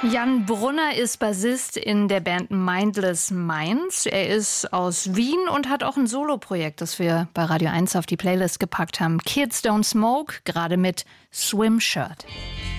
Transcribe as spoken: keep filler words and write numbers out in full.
Jan Brunner ist Bassist in der Band Mindless Minds. Er ist aus Wien und hat auch ein Soloprojekt, das wir bei Radio eins auf die Playlist gepackt haben. Kids Don't Smoke, gerade mit Swim Shirt.